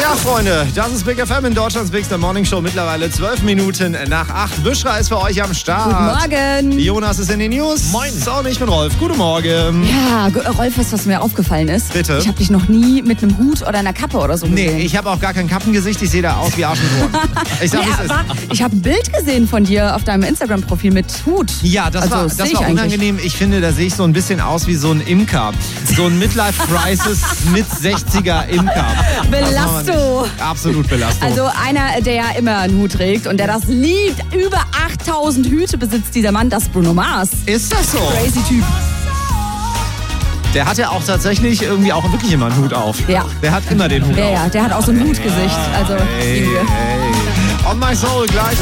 Ja, Freunde, das ist Big FM in Deutschlands Bigster Morning Show. Mittlerweile 12 Minuten nach 8. Büschra ist für euch am Start. Guten Morgen. Jonas ist in den News. Moin. So, und ich bin Rolf. Guten Morgen. Ja, Rolf, weißt du, was mir aufgefallen ist? Bitte? Ich habe dich noch nie mit einem Hut oder einer Kappe oder so gesehen. Nee, ich habe auch gar kein Kappengesicht. Ich sehe da aus wie Arsch und Ohren. Ich sag, Nee, wie es ist. aber ich habe ein Bild gesehen von dir auf deinem Instagram-Profil mit Hut. Ja, das war sehe ich unangenehm. Ich finde, da sehe ich so ein bisschen aus wie so ein Imker. So ein Midlife-Crisis mit 60er Imker. Belasto. Absolut Belasto. Also einer, der ja immer einen Hut trägt und der das liebt. Über 8000 Hüte besitzt dieser Mann, das ist Bruno Mars. Ist das so? Crazy Typ. Der hat ja auch tatsächlich irgendwie auch wirklich immer einen Hut auf. Ja. Der hat immer den Hut auf. Ja, der hat auch so ein Hutgesicht. Also, Hey, lieben wir. hey. On my soul gleich.